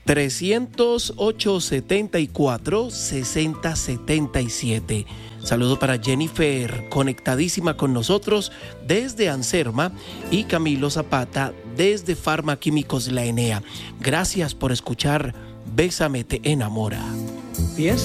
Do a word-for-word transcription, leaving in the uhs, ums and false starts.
trescientos ocho, setenta y cuatro, sesenta setenta y siete. Saludo para Jennifer, conectadísima con nosotros desde Anserma, y Camilo Zapata desde Farmaquímicos La Enea. Gracias por escuchar Bésame te enamora. Piensa